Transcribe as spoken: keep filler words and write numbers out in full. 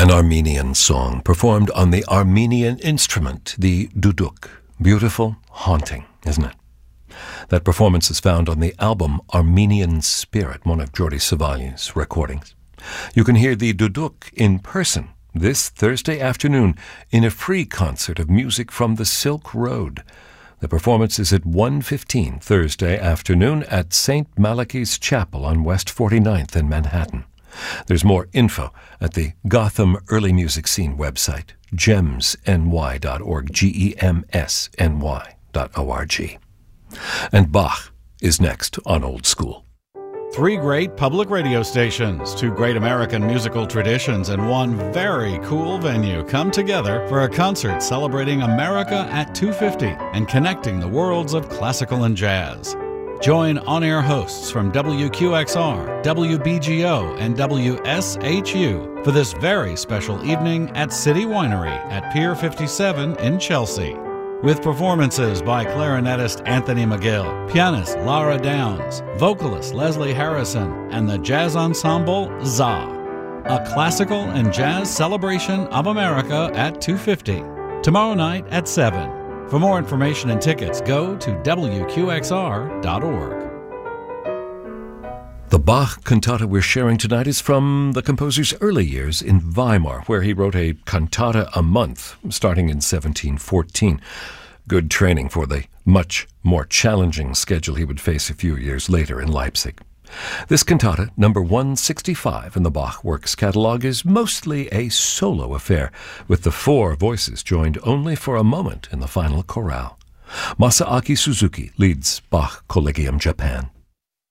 An Armenian song performed on the Armenian instrument, the duduk. Beautiful, haunting, isn't it? That performance is found on the album Armenian Spirit, one of Jordi Savali's recordings. You can hear the duduk in person this Thursday afternoon in a free concert of music from the Silk Road. The performance is at one fifteen Thursday afternoon at Saint Malachi's Chapel on West forty-ninth in Manhattan. There's more info at the Gotham Early Music Scene website, gems n y dot org, G E M S N Y dot O R G. And Bach is next on Old School. Three great public radio stations, two great American musical traditions, and one very cool venue come together for a concert celebrating America at two fifty and connecting the worlds of classical and jazz. Join on-air hosts from W Q X R, W B G O, and W S H U for this very special evening at City Winery at Pier fifty-seven in Chelsea. With performances by clarinetist Anthony McGill, pianist Lara Downs, vocalist Leslie Harrison, and the jazz ensemble Za. A classical and jazz celebration of America at two fifty. Tomorrow night at seven. For more information and tickets, go to W Q X R dot org. The Bach cantata we're sharing tonight is from the composer's early years in Weimar, where he wrote a cantata a month, starting in seventeen fourteen. Good training for the much more challenging schedule he would face a few years later in Leipzig. This cantata, number one sixty-five in the Bach Works catalog, is mostly a solo affair, with the four voices joined only for a moment in the final chorale. Masaaki Suzuki leads Bach Collegium Japan.